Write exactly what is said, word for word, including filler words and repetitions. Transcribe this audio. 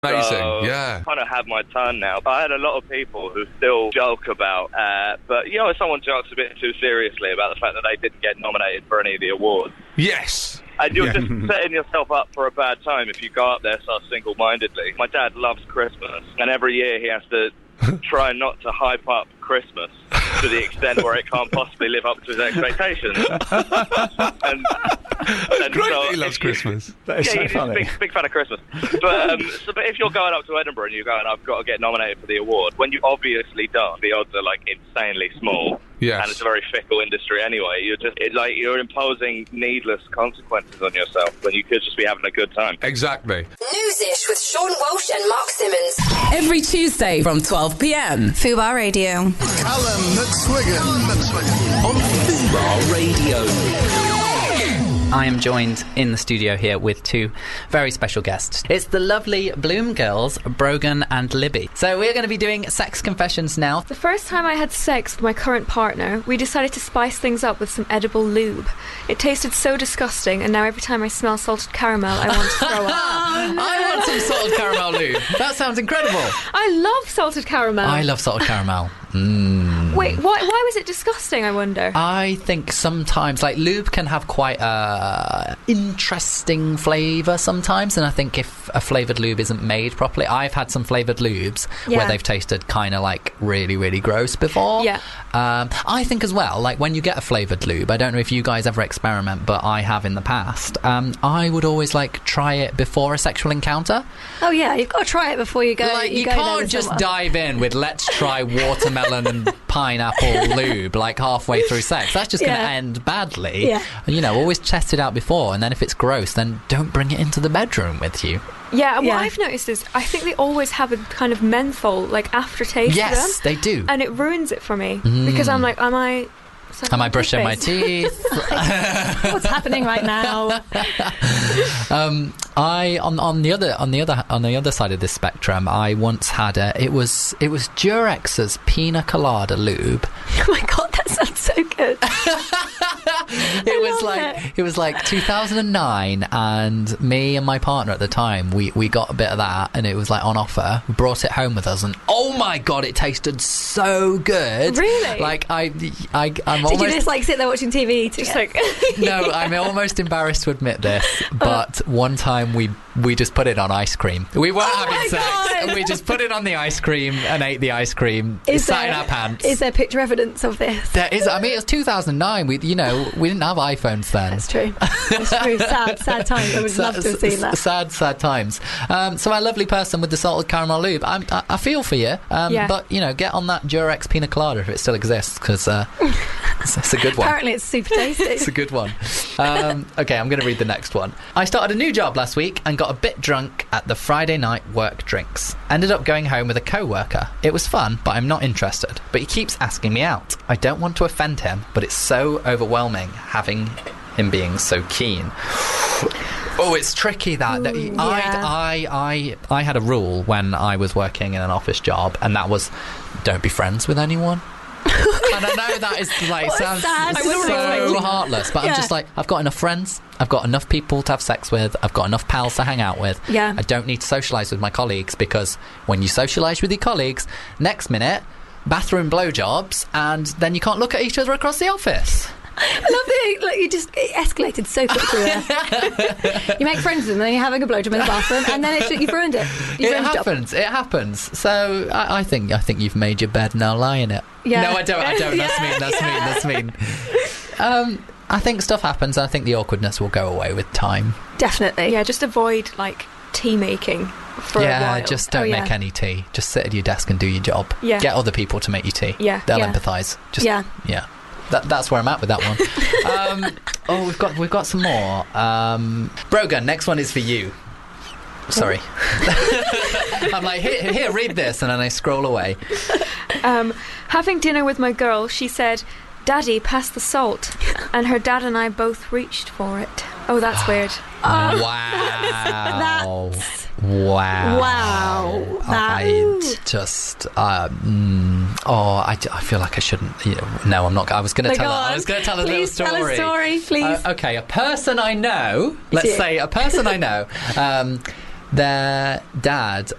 Amazing, so yeah. I kind of had my turn now. I had a lot of people who still joke about, uh, but, you know, if someone jokes a bit too seriously about the fact that they didn't get nominated for any of the awards. Yes. And you're yeah. just setting yourself up for a bad time if you go up there so single-mindedly. My dad loves Christmas, and every year he has to try not to hype up Christmas to the extent where it can't possibly live up to his expectations. and, and great so that he loves Christmas. That is yeah, so he's funny. a big, big fan of Christmas. But, um, so, but if you're going up to Edinburgh and you're going, I've got to get nominated for the award, when you obviously don't, the odds are like insanely small. Yes. And it's a very fickle industry anyway. You're just it, like you're imposing needless consequences on yourself when you could just be having a good time. Exactly. Newsish with Sean Walsh and Mark Simmons. Every Tuesday from twelve p.m. Fubar Radio. Callum McSwiggan on Fubar Radio. I am joined in the studio here with two very special guests. It's the lovely Bloom girls, Brogan and Libby. So we're going to be doing sex confessions now. The first time I had sex with my current partner, we decided to spice things up with some edible lube. It tasted so disgusting, and now every time I smell salted caramel, I want to throw up. Oh, no. I want some salted caramel lube. That sounds incredible. I love salted caramel. I love salted caramel. Mm. Wait, why, why was it disgusting, I wonder? I think sometimes, like, lube can have quite a interesting flavour sometimes, and I think if a flavoured lube isn't made properly, I've had some flavoured lubes yeah. where they've tasted kind of like really, really gross before. Yeah. Um, I think as well, like when you get a flavoured lube, I don't know if you guys ever experiment, but I have in the past, um, I would always like try it before a sexual encounter. Oh yeah, you've got to try it before you go. Like, you, you go can't just somewhere. dive in with let's try watermelon and pineapple lube like halfway through sex. That's just going to Yeah. end badly. Yeah. You know, always test it out before, and then if it's gross, then don't bring it into the bedroom with you. Yeah, and Yeah. what I've noticed is I think they always have a kind of menthol, like, aftertaste Yes, to them. they do. And it ruins it for me. Mm. Because I'm like, am I... Am I brushing my toothpaste? teeth? What's happening right now? um, I on on the other on the other on the other side of this spectrum, I once had a. It was it was Durex's Pina Colada lube. Oh my god, that sounds so good. It was love like it. it was like two thousand nine, and me and my partner at the time, we we got a bit of that, and it was like on offer. We brought it home with us, and oh my god, it tasted so good. Really? Like I I I'm Did almost. you just like sit there watching T V? Just like... No, I'm almost embarrassed to admit this, but one time we we just put it on ice cream. We weren't Oh my having sex, God. and we just put it on the ice cream and ate the ice cream. Is sat there, in our pants. Is there picture evidence of this? There is. I mean, it was two thousand nine. We, you know, we didn't have iPhones then. That's true. That's true. Sad, sad times. I would Sad- love to have seen that. Sad, sad times. Um, so our lovely person with the salted caramel lube, I'm, I, I feel for you. Um, Yeah. But, you know, get on that Durex Pina Colada if it still exists, because uh, it's, it's a good one. Apparently it's super tasty. It's a good one. Um, okay, I'm going to read the next one. I started a new job last week and got a bit drunk at the Friday night work drinks. Ended up going home with a co-worker. It was fun, but I'm not interested. But he keeps asking me out. I don't want to offend him, but it's so overwhelming having him being so keen. Oh, it's tricky that. that Ooh, I, yeah. I, I, I had a rule when I was working in an office job, and that was don't be friends with anyone. And I know that is like What a sounds sad so story. heartless, but Yeah. I'm just like, I've got enough friends, I've got enough people to have sex with, I've got enough pals to hang out with. Yeah. I don't need to socialise with my colleagues, because when you socialise with your colleagues, next minute, bathroom blowjobs, and then you can't look at each other across the office. I love that. Like, you just it escalated so quickly there. You make friends with them, then you're having a blowjob in the bathroom, and then it's, you've ruined it. You've It ruined your job. happens. It happens. So I, I think I think you've made your bed, now lie in it. Yeah. No, I don't. I don't. That's Yeah, mean. That's yeah. mean. That's mean. Um, I think stuff happens. I think the awkwardness will go away with time. Definitely. Yeah, just avoid, like, tea making for yeah, a while. just don't Oh, yeah. make any tea. Just sit at your desk and do your job. Yeah. Get other people to make you tea. Yeah. They'll Yeah. empathise. Just Yeah. yeah. That, that's where I'm at with that one. um, oh, we've got we've got some more. Um, Brogan, next one is for you. Sorry. I'm like, here, here, read this, and then I scroll away. Um, having dinner with my girl, she said, "Daddy, pass the salt," and her dad and I both reached for it. Oh, that's weird. wow. that's- wow. Wow. I That- just, uh, mm, oh, I, I feel like I shouldn't. You know, no, I'm not. I was going to No, tell. go A, I on. was going to tell a Please little story. tell a story, please. Uh, okay, a person I know. Let's you? say a person I know. Um, their dad